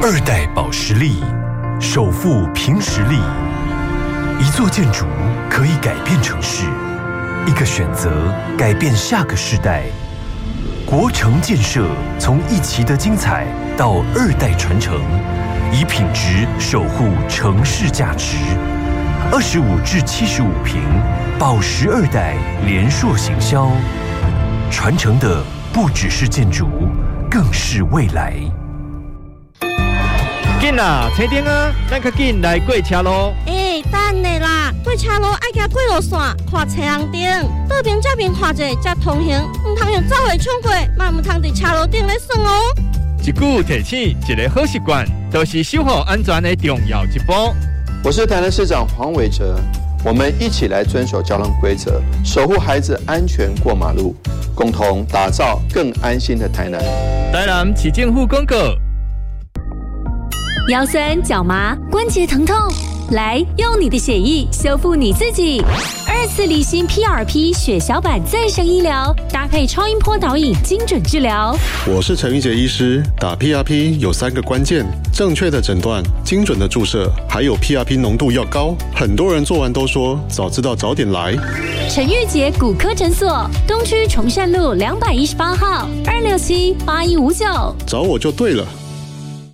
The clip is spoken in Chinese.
2代保时力，首富凭实力。一座建筑可以改变城市，一个选择改变下个世代。国城建设从一期的精彩到2代传承，以品质守护城市价值。25至75坪，保时2代联硕行销，传承的不只是建筑，更是未来。 紧啦，青丁啊，咱较紧来过车路。 等下啦，过车路爱行过路线，看车红灯，倒边这边看者才通行，唔通用走回冲过，嘛唔通伫车路顶咧算哦。 一句提醒，一个好习惯，都是守护安全的重要一步。 我是台南市长黄伟哲，我们一起来遵守交通规则，守护孩子安全过马路，共同打造更安心的台南。 台南市政府广告。 腰酸脚麻、关节疼痛，来用你的血液修复你自己。2次离心 PRP 血小板再生医疗，搭配超音波导引，精准治疗。 我是陈玉杰医师，打 PRP 有3个关键：正确的诊断、精准的注射，还有 PRP 浓度要高。很多人做完都说早知道早点来。 陈玉杰骨科诊所，东区崇善路218号，2678159， 找我就对了。